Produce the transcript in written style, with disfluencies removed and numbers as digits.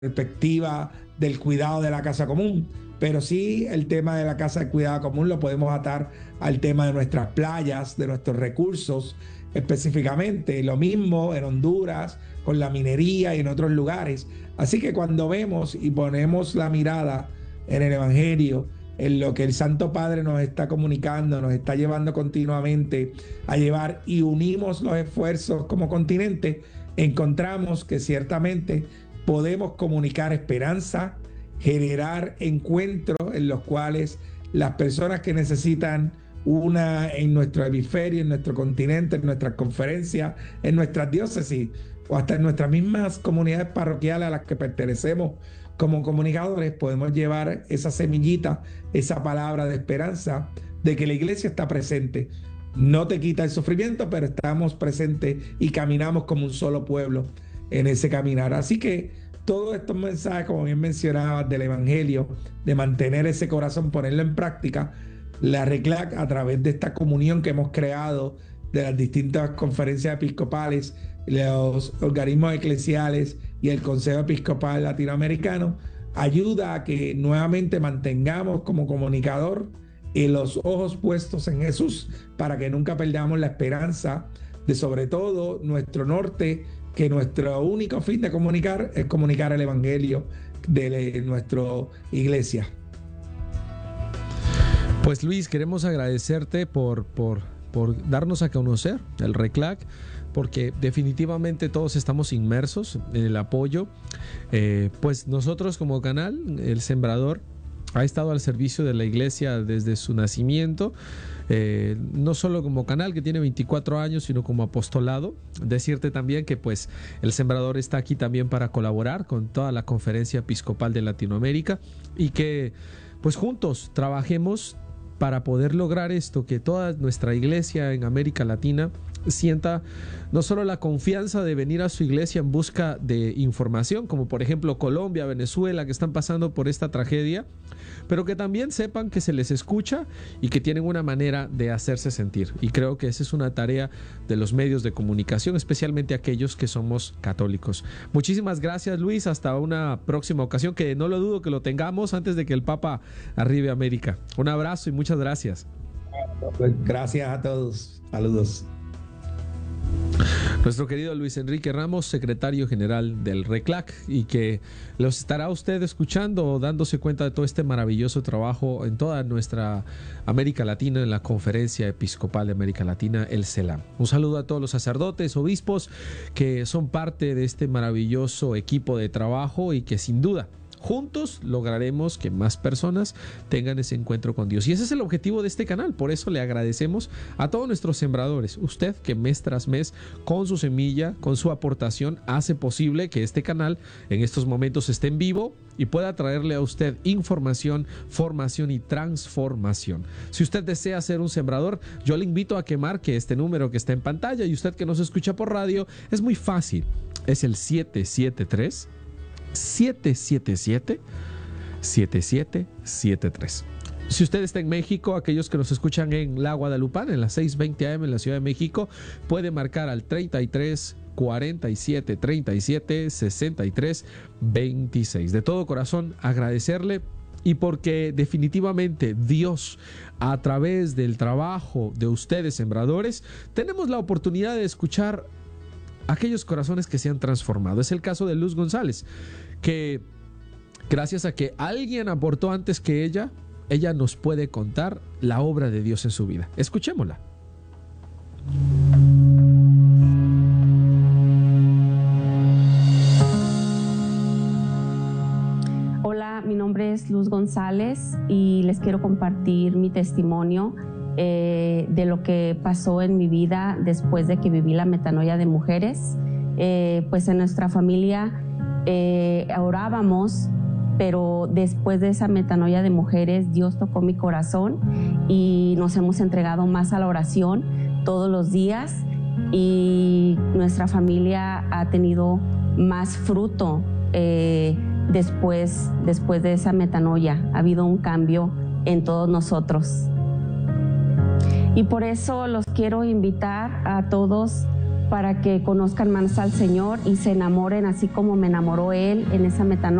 perspectiva del cuidado de la casa común, pero sí el tema de la casa de cuidado común lo podemos atar al tema de nuestras playas, de nuestros recursos específicamente. Lo mismo en Honduras, con la minería y en otros lugares. Así que cuando vemos y ponemos la mirada en el Evangelio, en lo que el Santo Padre nos está comunicando, nos está llevando continuamente a llevar y unimos los esfuerzos como continente, encontramos que ciertamente podemos comunicar esperanza, generar encuentros en los cuales las personas que necesitan una en nuestro hemisferio, en nuestro continente, en nuestras conferencias, en nuestras diócesis o hasta en nuestras mismas comunidades parroquiales a las que pertenecemos como comunicadores, podemos llevar esa semillita, esa palabra de esperanza de que la iglesia está presente. No te quita el sufrimiento, pero estamos presentes y caminamos como un solo pueblo en ese caminar. Así que todos estos mensajes, como bien mencionabas, del Evangelio, de mantener ese corazón, ponerlo en práctica, la RECLAC, a través de esta comunión que hemos creado de las distintas conferencias episcopales, los organismos eclesiales y el Consejo Episcopal Latinoamericano, ayuda a que nuevamente mantengamos como comunicador los ojos puestos en Jesús, para que nunca perdamos la esperanza de, sobre todo, nuestro norte, que nuestro único fin de comunicar es comunicar el Evangelio de nuestra iglesia. Pues Luis, queremos agradecerte por darnos a conocer el RECLAC, porque definitivamente todos estamos inmersos en el apoyo. Pues nosotros como canal, El Sembrador, ha estado al servicio de la iglesia desde su nacimiento, no solo como canal que tiene 24 años, sino como apostolado. Decirte también que pues El Sembrador está aquí también para colaborar con toda la Conferencia Episcopal de Latinoamérica, y que pues juntos trabajemos para poder lograr esto, que toda nuestra iglesia en América Latina sienta no solo la confianza de venir a su iglesia en busca de información, como por ejemplo Colombia, Venezuela, que están pasando por esta tragedia, pero que también sepan que se les escucha y que tienen una manera de hacerse sentir. Y creo que esa es una tarea de los medios de comunicación, especialmente aquellos que somos católicos. Muchísimas gracias, Luis. Hasta una próxima ocasión, que no lo dudo que lo tengamos antes de que el Papa arribe a América. Un abrazo y muchas gracias. Gracias a todos. Saludos. Nuestro querido Luis Enrique Ramos, secretario general del RECLAC, y que los estará usted escuchando, dándose cuenta de todo este maravilloso trabajo en toda nuestra América Latina, en la Conferencia Episcopal de América Latina, el CELAM. Un saludo a todos los sacerdotes, obispos que son parte de este maravilloso equipo de trabajo, y que sin duda juntos lograremos que más personas tengan ese encuentro con Dios. Y ese es el objetivo de este canal. Por eso le agradecemos a todos nuestros sembradores. Usted que mes tras mes, con su semilla, con su aportación, hace posible que este canal en estos momentos esté en vivo y pueda traerle a usted información, formación y transformación. Si usted desea ser un sembrador, yo le invito a que marque este número que está en pantalla, y usted que nos escucha por radio, es muy fácil. Es el 777-7773. Si usted está en México, aquellos que nos escuchan en La Guadalupana, en las 6:20 AM en la Ciudad de México, puede marcar al 33 47 37 63 26. De todo corazón agradecerle, y porque definitivamente Dios, a través del trabajo de ustedes sembradores, tenemos la oportunidad de escuchar aquellos corazones que se han transformado. Es el caso de Luz González, que gracias a que alguien aportó antes que ella nos puede contar la obra de Dios en su vida. Escuchémosla. Hola, mi nombre es Luz González y les quiero compartir mi testimonio de lo que pasó en mi vida después de que viví la metanoia de mujeres. Pues en nuestra familia orábamos, pero después de esa metanoia de mujeres, Dios tocó mi corazón y nos hemos entregado más a la oración todos los días, y nuestra familia ha tenido más fruto después de esa metanoia. Ha habido un cambio en todos nosotros. Y por eso los quiero invitar a todos para que conozcan más al Señor y se enamoren así como me enamoró Él en esa metanoia.